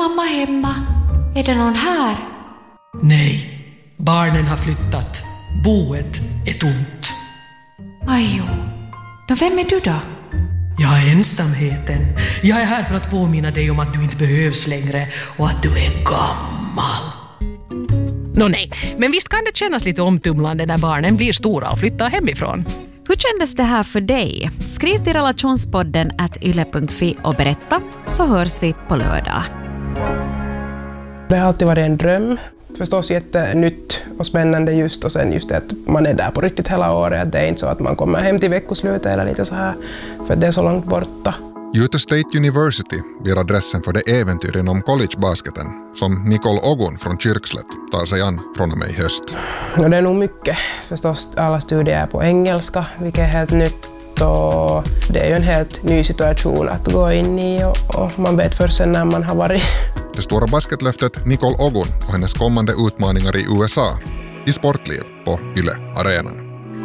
mamma hemma? Är det någon här? Nej, barnen har flyttat. Boet är tomt. Aj jo. Då vem är du då? Jag är ensamheten. Jag är här för att påminna dig om att du inte behövs längre och att du är gammal. Nej, men visst kan det kännas lite omtumlande när barnen blir stora och flyttar hemifrån. Hur kändes det här för dig? Skriv till relationspodden @yle.fi och berätta, så hörs vi på lördag. Det har alltid varit en dröm. Förstås jättenytt och spännande just, och sen just det att man är där på riktigt hela året. Att det är inte så att man kommer hem till veckoslutet eller lite så här, för det är så långt borta. Utah State University blir adressen för det äventyr inom collegebasketen som Nicole Ogun från Kyrkslätt tar sig an från och med i höst. Och det är nog mycket. Förstås alla studier är på engelska, vilket är helt nytt. Och det är ju en helt ny situation att gå in i, och man vet först sen när man har varit. Det stora basketlöftet Nicole Ogun och hennes kommande utmaningar i USA i Sportliv på Yle Arenan.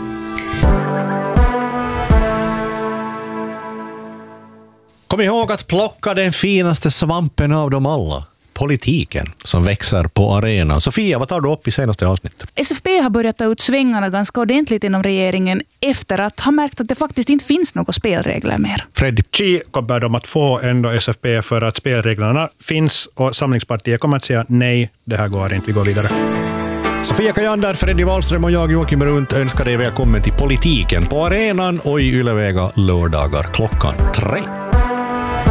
Kom ihåg att plocka den finaste svampen av dem alla. Politiken som växer på arenan. Sofia, vad tar du upp i senaste avsnittet? SFP har börjat ta ut svängarna ganska ordentligt inom regeringen efter att ha märkt att det faktiskt inte finns några spelregler mer. Freddy. Kommer de att få ändå SFP för att spelreglerna finns, och Samlingspartiet kommer att säga nej, det här går inte, vi går vidare. Sofia Kajander, Freddy Wallström och jag, Joakim Runt, önskar dig välkommen till Politiken på arenan och i Ylevega lördagar 3:00.